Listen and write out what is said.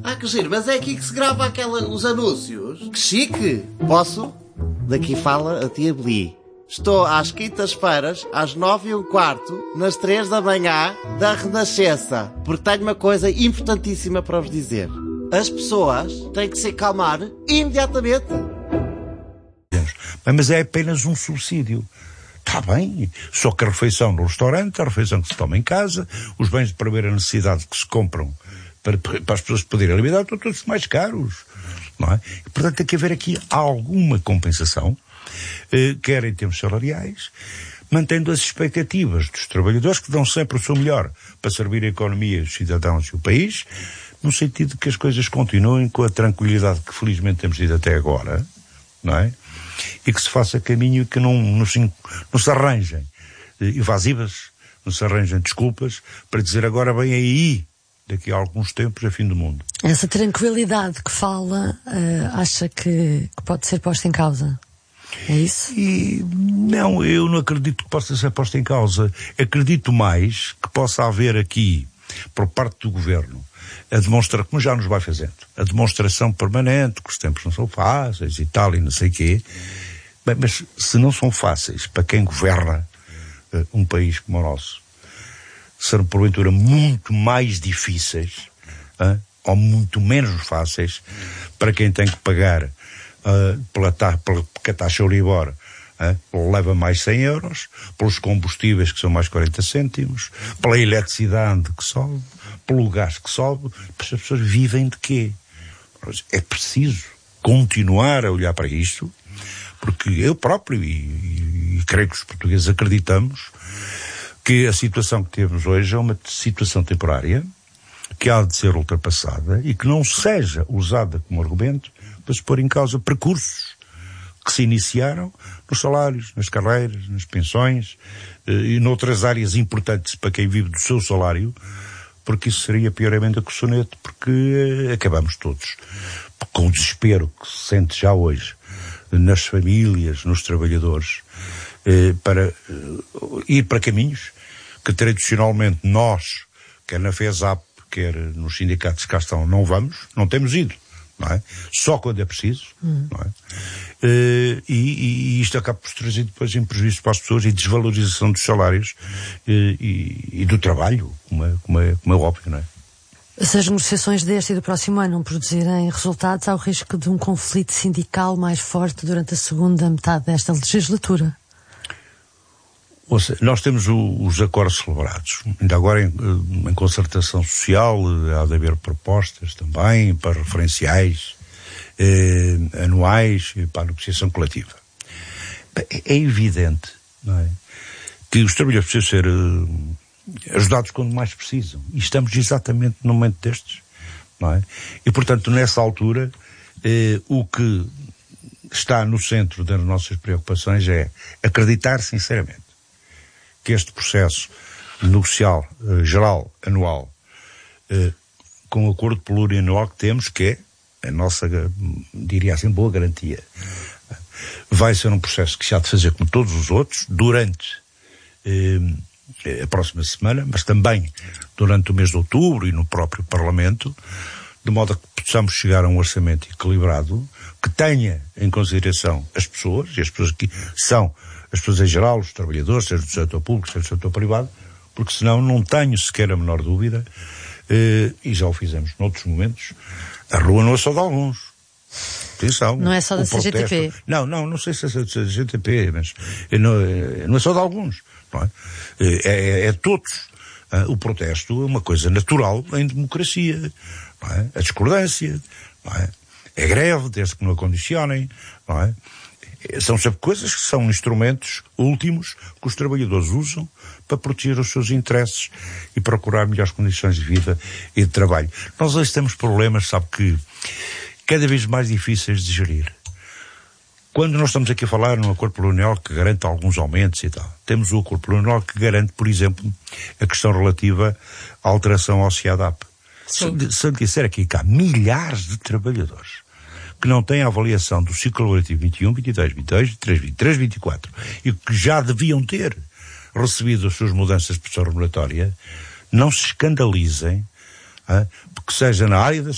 Ah, que giro, mas é aqui que se grava os anúncios. Que chique! Posso? Daqui fala a tia Beli. Estou às quintas-feiras, às 9h15, nas 3 da manhã, da Renascença. Porque tenho uma coisa importantíssima para vos dizer. As pessoas têm que se acalmar imediatamente. Mas é apenas um subsídio. Está bem, só que a refeição no restaurante, a refeição que se toma em casa, os bens de primeira necessidade que se compram para as pessoas poderem alimentar, estão todos mais caros, não é? E, portanto, tem que haver aqui alguma compensação, quer em termos salariais, mantendo as expectativas dos trabalhadores que dão sempre o seu melhor para servir a economia, os cidadãos e o país, no sentido de que as coisas continuem com a tranquilidade que felizmente temos tido até agora, não é? E que se faça caminho e que não se arranjem evasivas, não se arranjem desculpas para dizer agora bem aí, daqui a alguns tempos, é fim do mundo. Essa tranquilidade que fala, acha que pode ser posta em causa? É isso? Não, eu não acredito que possa ser posta em causa. Acredito mais que possa haver aqui, por parte do Governo, a demonstração, como já nos vai fazendo, a demonstração permanente, que os tempos não são fáceis e tal, e não sei o quê. Bem, mas se não são fáceis para quem governa um país como o nosso, serão porventura muito mais difíceis, ou muito menos fáceis, para quem tem que pagar porque a taxa Euribor leva mais 100 euros, pelos combustíveis que são mais 40 cêntimos, pela eletricidade que sobe, pelo gás que sobe. As pessoas vivem de quê? É preciso continuar a olhar para isto, porque eu próprio, e creio que os portugueses acreditamos, que a situação que temos hoje é uma situação temporária, que há de ser ultrapassada e que não seja usada como argumento para se pôr em causa percursos que se iniciaram nos salários, nas carreiras, nas pensões e noutras áreas importantes para quem vive do seu salário, porque isso seria pior emenda que o soneto, porque acabamos todos com o desespero que se sente já hoje nas famílias, nos trabalhadores, para ir para caminhos que tradicionalmente nós, quer na FESAP, quer nos sindicatos que cá estão, não temos ido, não é? Só quando é preciso, não é? E isto acaba por trazer depois em prejuízo para as pessoas e desvalorização dos salários e do trabalho, como é óbvio, não é? Se as negociações deste e do próximo ano não produzirem resultados, há o risco de um conflito sindical mais forte durante a segunda metade desta legislatura. Nós temos os acordos celebrados. Ainda agora em concertação social há de haver propostas também para referenciais anuais para a negociação coletiva. É evidente, não é, que os trabalhadores precisam ser ajudados quando mais precisam. E estamos exatamente no momento destes, não é? E, portanto, nessa altura, o que está no centro das nossas preocupações é acreditar sinceramente que este processo negocial geral, anual, com o acordo plurianual que temos, que é a nossa, diria assim, boa garantia, vai ser um processo que se há de fazer como todos os outros, durante a próxima semana, mas também durante o mês de outubro e no próprio Parlamento, de modo a que possamos chegar a um orçamento equilibrado, que tenha em consideração as pessoas, e as pessoas aqui são as pessoas em geral, os trabalhadores, seja do setor público, seja do setor privado, porque senão não tenho sequer a menor dúvida, e já o fizemos noutros momentos, a rua não é só de alguns. Atenção. Não é só da CGTP? Não sei se é da CGTP, mas não é só de alguns. Não é? É todos. O protesto é uma coisa natural em democracia. Não é? A discordância, não é? É greve, desde que não a condicionem, não é? São sempre coisas que são instrumentos últimos que os trabalhadores usam para proteger os seus interesses e procurar melhores condições de vida e de trabalho. Nós hoje temos problemas, sabe, que cada vez mais difíceis de gerir. Quando nós estamos aqui a falar num acordo plurianual que garante alguns aumentos e tal, temos o acordo plurianual que garante, por exemplo, a questão relativa à alteração ao CIADAP. Se eu disser aqui que há milhares de trabalhadores que não têm a avaliação do ciclo laborativo 21, 22, 22, 23, 23, 24 e que já deviam ter recebido as suas mudanças de pressão remuneratória, não se escandalizem, porque seja na área da